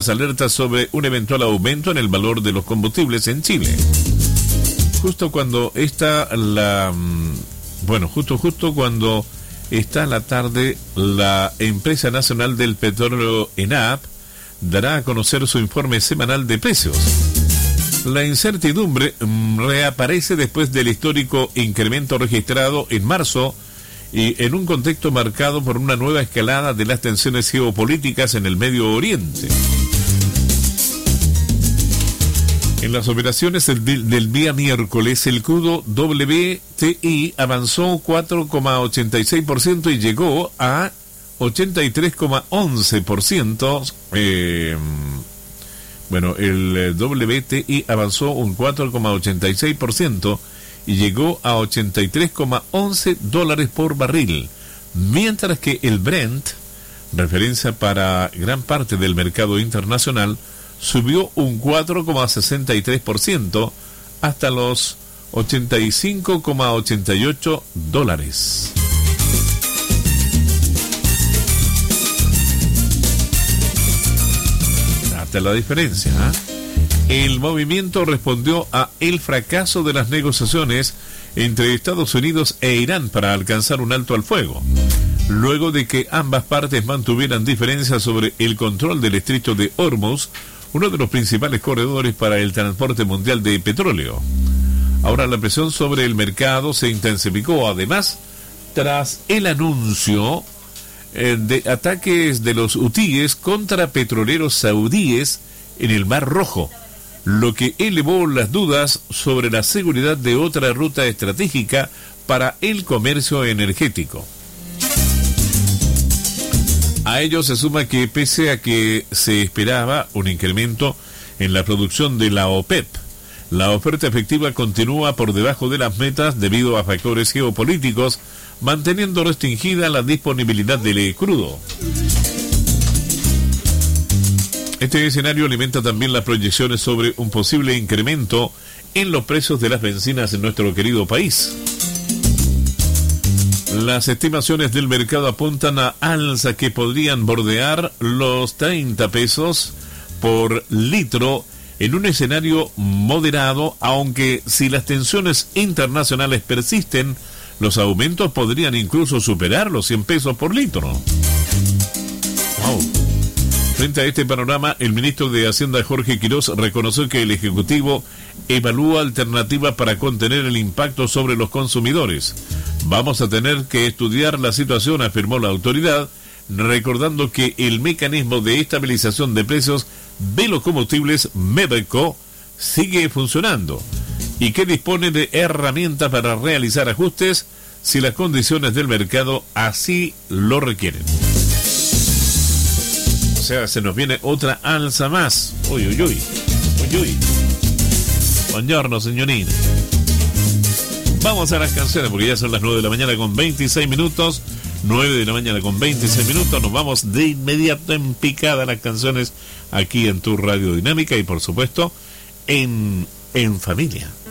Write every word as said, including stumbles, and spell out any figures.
las alertas sobre un eventual aumento en el valor de los combustibles en Chile. Justo cuando está la... Bueno, justo, justo cuando está la tarde, la Empresa Nacional del Petróleo, ENAP, dará a conocer su informe semanal de precios. La incertidumbre reaparece después del histórico incremento registrado en marzo y en un contexto marcado por una nueva escalada de las tensiones geopolíticas en el Medio Oriente. En las operaciones del, del día miércoles, el crudo W T I avanzó cuatro coma ochenta y seis por ciento y llegó a ochenta y tres coma once por ciento. Eh, bueno, el W T I avanzó un cuatro coma ochenta y seis por ciento y llegó a ochenta y tres coma once dólares por barril, mientras que el Brent, referencia para gran parte del mercado internacional, subió un cuatro coma sesenta y tres por ciento hasta los ochenta y cinco coma ochenta y ocho dólares. Hasta la diferencia, ¿eh? El movimiento respondió a el fracaso de las negociaciones entre Estados Unidos e Irán para alcanzar un alto al fuego, luego de que ambas partes mantuvieran diferencias sobre el control del estrecho de Hormuz, uno de los principales corredores para el transporte mundial de petróleo. Ahora la presión sobre el mercado se intensificó, además, tras el anuncio eh, de ataques de los hutíes contra petroleros saudíes en el Mar Rojo, lo que elevó las dudas sobre la seguridad de otra ruta estratégica para el comercio energético. A ello se suma que pese a que se esperaba un incremento en la producción de la OPEP, la oferta efectiva continúa por debajo de las metas debido a factores geopolíticos, manteniendo restringida la disponibilidad del crudo. Este escenario alimenta también las proyecciones sobre un posible incremento en los precios de las bencinas en nuestro querido país. Las estimaciones del mercado apuntan a alza que podrían bordear los treinta pesos por litro en un escenario moderado, aunque si las tensiones internacionales persisten, los aumentos podrían incluso superar los cien pesos por litro. Wow. Frente a este panorama, el ministro de Hacienda Jorge Quirós reconoció que el Ejecutivo evalúa alternativas para contener el impacto sobre los consumidores. Vamos a tener que estudiar la situación, afirmó la autoridad, recordando que el mecanismo de estabilización de precios de los combustibles, MEBCO, sigue funcionando y que dispone de herramientas para realizar ajustes si las condiciones del mercado así lo requieren. O sea, se nos viene otra alza más. Uy, uy, uy. Uy, uy. Buongiorno, señorina. Vamos a las canciones porque ya son las nueve de la mañana con veintiséis minutos. nueve de la mañana con veintiséis minutos. Nos vamos de inmediato en picada a las canciones aquí en tu Radio Dinámica y por supuesto en, en familia.